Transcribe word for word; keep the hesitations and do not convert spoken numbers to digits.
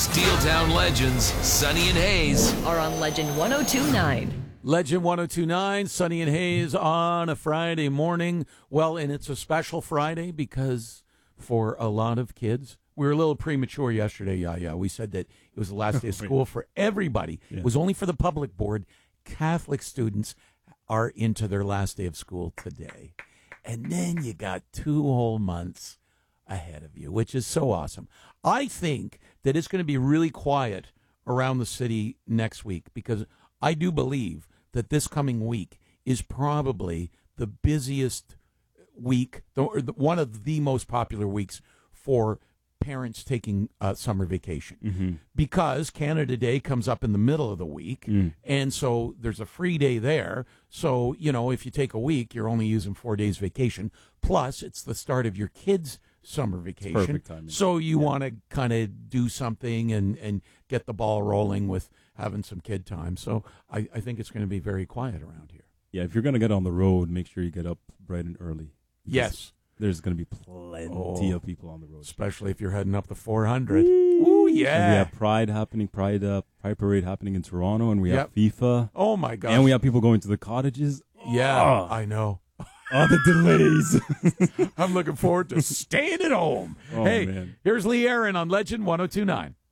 Steeltown Legends, Sonny and Hayes. Are on Legend one oh two point nine. Legend one oh two point nine, Sonny and Hayes on a Friday morning. Well, and it's a special Friday because for a lot of kids, we were a little premature yesterday, yeah, yeah. We said that it was the last day of school for everybody. Yeah. It was only for the public board. Catholic students are into their last day of school today. And then you got two whole months ahead of you, which is so awesome. I think that it's going to be really quiet around the city next week because I do believe that this coming week is probably the busiest week, or the, one of the most popular weeks for parents taking uh, summer vacation, mm-hmm. because Canada Day comes up in the middle of the week, mm. and so there's a free day there. So, you know, if you take a week, you're only using four days vacation. Plus, it's the start of your kids' summer vacation. Perfect timing. So you yeah. want to kind of do something and, and get the ball rolling with having some kid time. So I, I think it's going to be very quiet around here. Yeah, if you're going to get on the road, make sure you get up bright and early. Yes. There's going to be plenty oh, of people on the road. Especially if you're heading up the four hundred. Ooh, yeah. And we have Pride happening, Pride uh, Pride Parade happening in Toronto, and we yep. have FIFA. Oh, my gosh. And we have people going to the cottages. Yeah, oh. I know. Oh, the delays. I'm looking forward to staying at home. Oh, hey, man. Here's Lee Aaron on Legend one oh two point nine.